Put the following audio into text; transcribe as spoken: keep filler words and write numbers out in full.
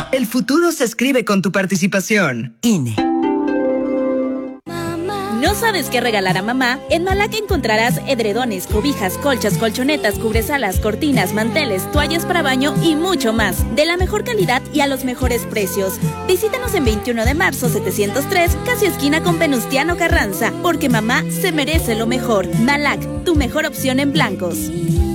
El futuro se escribe con tu participación. I N E. ¿No sabes qué regalar a mamá? En Malac encontrarás edredones, cobijas, colchas, colchonetas, cubresalas, cortinas, manteles, toallas para baño y mucho más. De la mejor calidad y a los mejores precios. Visítanos en veintiuno de marzo setecientos tres, casi esquina con Venustiano Carranza. Porque mamá se merece lo mejor. Malac, tu mejor opción en blancos.